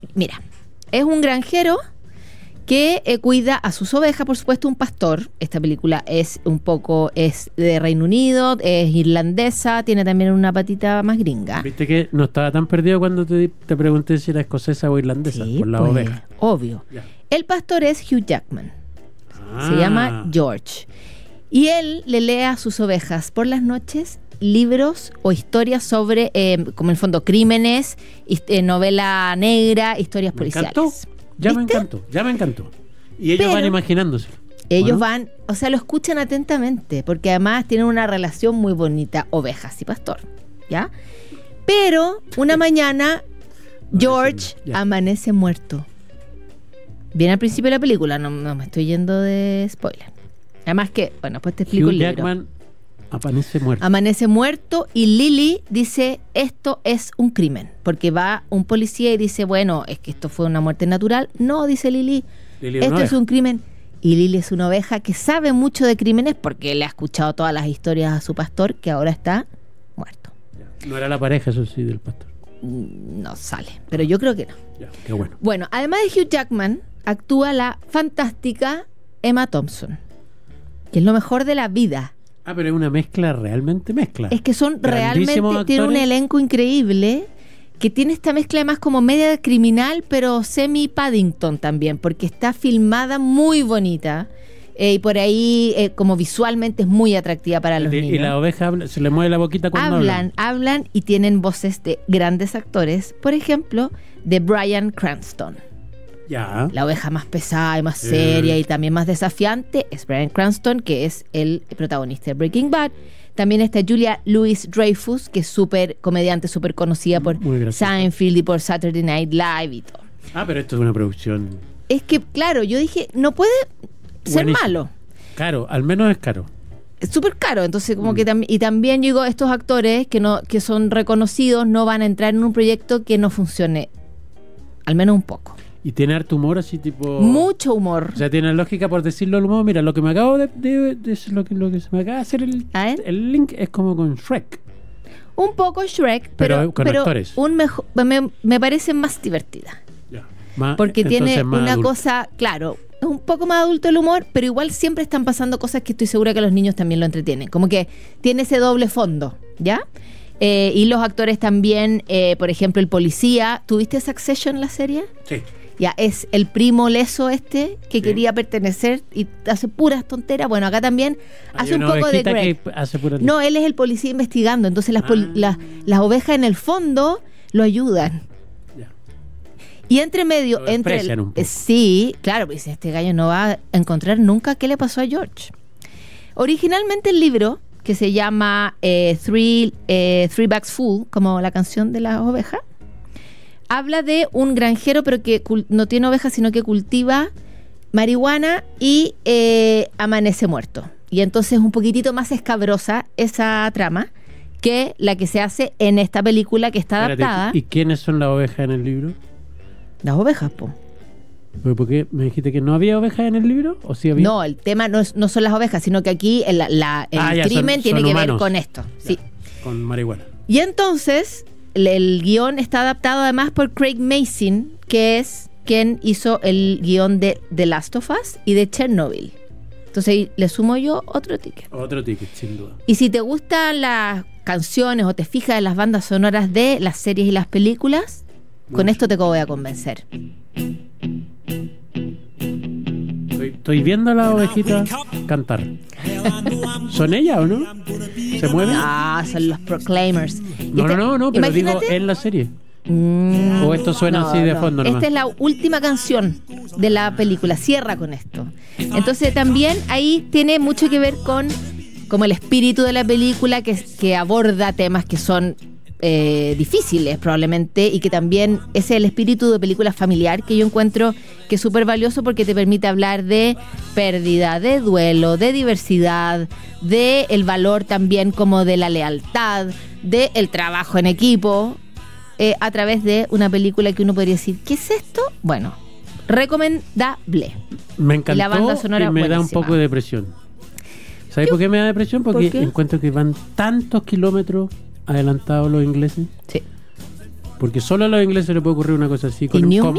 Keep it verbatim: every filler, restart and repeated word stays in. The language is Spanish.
Mira, es un granjero que eh, cuida a sus ovejas, por supuesto, un pastor. Esta película es un poco, es de Reino Unido, es irlandesa, tiene también una patita más gringa. Viste que no estaba tan perdido cuando te, te pregunté si era escocesa o irlandesa, Sí, por la pues, oveja. obvio. Ya. El pastor es Hugh Jackman. Ah. Se llama George. Y él le lee a sus ovejas por las noches libros o historias sobre, eh, como en el fondo, crímenes, eh, novela negra, historias Me policiales. encantó. Ya ¿Viste? me encantó, ya me encantó. Y ellos Pero van imaginándose. Ellos ¿o no? van, o sea, lo escuchan atentamente, porque además tienen una relación muy bonita, ovejas y pastor, ¿ya? Pero una mañana George Ya. amanece muerto. Bien al principio de la película, no, no me estoy yendo de spoiler. Además que, bueno, pues te explico Hugh el libro. Jackman amanece muerto. Amanece muerto y Lily dice, esto es un crimen, porque va un policía y dice, bueno, es que esto fue una muerte natural. No, dice Lily, Lily es esto una es oveja. un crimen. Y Lily es una oveja que sabe mucho de crímenes porque le ha escuchado todas las historias a su pastor, que ahora está muerto. Ya. No era la pareja, eso sí, del pastor. Mm, No sale, pero yo creo que no. Ya, qué bueno. Bueno, además de Hugh Jackman, actúa la fantástica Emma Thompson, que es lo mejor de la vida. Ah, pero es una mezcla, realmente mezcla. Es que son realmente, Grandísimos tiene un actores. elenco increíble, que tiene esta mezcla además como media criminal, pero semi Paddington también, porque está filmada muy bonita, eh, y por ahí eh, como visualmente es muy atractiva para los y, niños. y la oveja habla- se le mueve la boquita cuando hablan, habla. hablan y tienen voces de grandes actores, por ejemplo, de Bryan Cranston. Ya. La oveja más pesada y más Eh. seria y también más desafiante es Bryan Cranston, que es el protagonista de Breaking Bad. También está Julia Louis-Dreyfus, que es súper comediante, súper conocida por Muy graciosa. Seinfeld y por Saturday Night Live y todo. Ah, pero esto es una producción Es que, claro, yo dije, no puede ser buenísima. malo. Caro, al menos es caro. Es súper caro, entonces como Mm. que también, y también digo, estos actores que no que son reconocidos no van a entrar en un proyecto que no funcione, al menos un poco. Y tiene harto humor así tipo... Mucho humor. O sea, tiene lógica por decirlo al humor. Mira, lo que me acabo de... de- de- lo, que, lo que se me acaba de hacer el, A ver. el link es como con Shrek. Un poco Shrek, Pero pero, con pero actores. un mejor, me, me parece más divertida. Ya. Más- Porque entonces tiene más una adulto. cosa, claro, es un poco más adulto el humor, pero igual siempre están pasando cosas que estoy segura que a los niños también lo entretienen. Como que tiene ese doble fondo, ¿ya? Eh, y los actores también, eh, por ejemplo, el policía. ¿Tuviste Succession, la serie? Sí. Ya, es el primo leso este que Sí. quería pertenecer y hace puras tonteras. Bueno, acá también Hay hace un una poco de ovejita Greg. que hace pura... No, él es el policía investigando, entonces las, poli- Ah. las, las ovejas en el fondo lo ayudan. Ya. Y entre medio, Lo entre desprecian el- un poco. eh, sí, claro, pues este gallo no va a encontrar nunca qué le pasó a George. Originalmente el libro, que se llama eh, Three, eh, Three Bags Full, como la canción de las ovejas, habla de un granjero, pero que cul- no tiene ovejas, sino que cultiva marihuana y eh, amanece muerto. Y entonces es un poquitito más escabrosa esa trama que la que se hace en esta película que está Espérate, adaptada. ¿y quiénes son las ovejas en el libro? Las ovejas, po. ¿Pero ¿Por qué me dijiste que no había ovejas en el libro? ¿O sí había? No, el tema no, es- no son las ovejas, sino que aquí el, la- el Ah, ya, son- crimen tiene son que ver humanos. con esto. Sí. Con marihuana. Y entonces, el, el guión está adaptado además por Craig Mazin, que es quien hizo el guión de The Last of Us y de Chernobyl. Entonces ahí le sumo yo otro ticket. Otro ticket, sin duda. Y si te gustan las canciones o te fijas en las bandas sonoras de las series y las películas, con esto te voy a convencer. Estoy, estoy viendo a la ovejita cantar. ¿Son ellas o no? ¿Se mueven? Ah, son los Proclaimers. Y No, este- no, no, no, pero digo imagínate- en la serie. Mm, O esto suena así de fondo nomás. Esta es la última canción de la película, cierra con esto. Entonces también ahí tiene mucho que ver con como el espíritu de la película que, que aborda temas que son eh, difíciles probablemente y que también ese es el espíritu de película familiar que yo encuentro que es súper valioso porque te permite hablar de pérdida, de duelo, de diversidad, de el valor también como de la lealtad, de el trabajo en equipo. Eh, a través de una película que uno podría decir, ¿qué es esto? Bueno, recomendable. Me encantó Y la banda sonora y me da un buenísima. poco de depresión. ¿Sabes por qué me da depresión? Porque ¿Por qué? encuentro que van tantos kilómetros adelantados los ingleses. Sí. Porque solo a los ingleses le puede ocurrir una cosa así. ¿Y Con un New com-